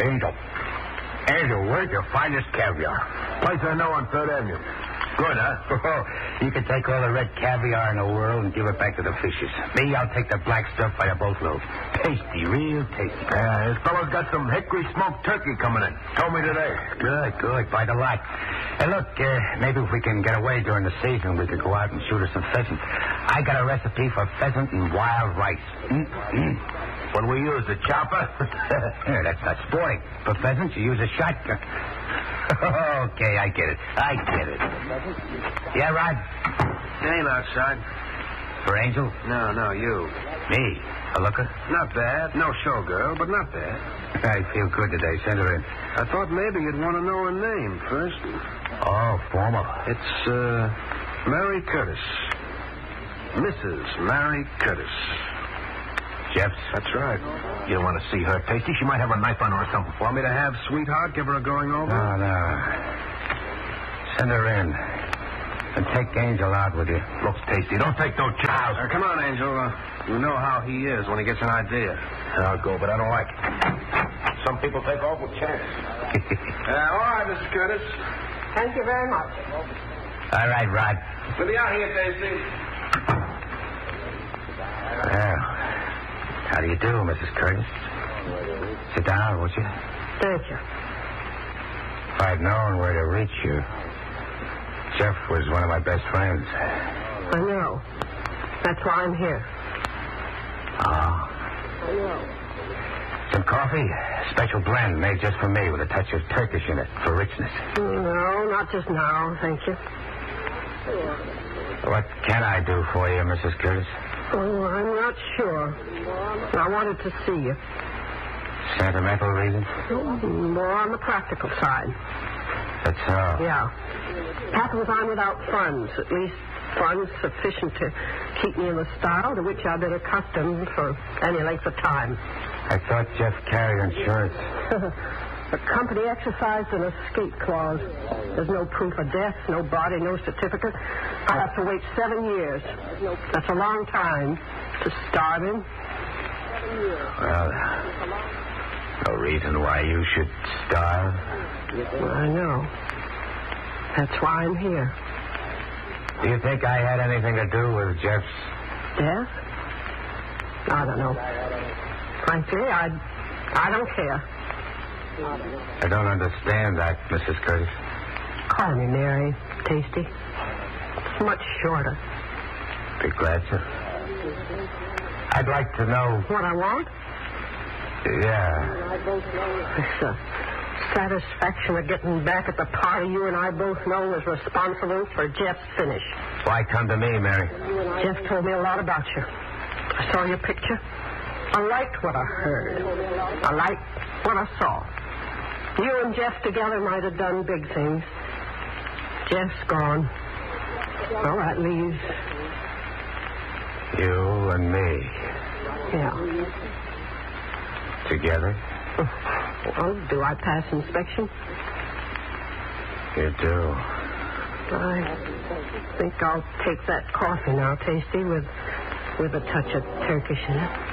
Angel. Angel, where's your finest caviar? Place I know on 3rd Avenue. Good, huh? Oh, you can take all the red caviar in the world and give it back to the fishes. Me, I'll take the black stuff by the boatload. Tasty, real tasty. This fellow's got some hickory smoked turkey coming in. Told me today. Good. By the lot. Hey, look, maybe if we can get away during the season, we could go out and shoot us some pheasant. I got a recipe for pheasant and wild rice. What do we use, the chopper? That's not sporting. For pheasants, you use a shotgun. Okay, I get it. Yeah, Rod? Name outside. For Angel? No, you. Me? A looker? Not bad. No showgirl, but not bad. I feel good today. Send her in. I thought maybe you'd want to know her name first. Oh, formal. It's, Mary Curtis. Mrs. Mary Curtis. Jeff's? That's right. You don't want to see her, Tasty. She might have a knife on her or something. Want me to have Sweetheart give her a going over? No. Send her in. And take Angel out with you. Looks tasty. Don't take no chances. Come on, Angel. You know how he is when he gets an idea. I'll go, but I don't like it. Some people take awful chances. All right, Mrs. Curtis. Thank you very much. All right, Rod. We'll be out here, Daisy. Well, how do you do, Mrs. Curtis? Sit down, would you? Thank you. If I'd known where to reach you. Jeff was one of my best friends. I know. That's why I'm here. I know. Some coffee? Special blend made just for me with a touch of Turkish in it for richness. No, not just now, thank you. What can I do for you, Mrs. Curtis? Oh, I'm not sure. I wanted to see you. Sentimental reasons? More on the practical side. That's all. Yeah. Happens I'm without funds, at least funds sufficient to keep me in the style to which I've been accustomed for any length of time. I thought Jeff carried insurance. The company exercised an escape clause. There's no proof of death, no body, no certificate. I have to wait 7 years. That's a long time to starve in. Well, no reason why you should starve. I know. That's why I'm here. Do you think I had anything to do with Jeff's death? I don't know. Frankly, I don't care. I don't understand that, Mrs. Curtis. Call me Mary, Tasty. It's much shorter. Be glad to. I'd like to know... What I want? Yeah. This satisfaction of getting back at the party you and I both know was responsible for Jeff's finish. Why come to me, Mary? Jeff told me a lot about you. I saw your picture. I liked what I heard. I liked what I saw. You and Jeff together might have done big things. Jeff's gone. Well, that leaves... You and me. Yeah. Together? Well, do I pass inspection? You do. I think I'll take that coffee now, Tasty, with a touch of Turkish in it.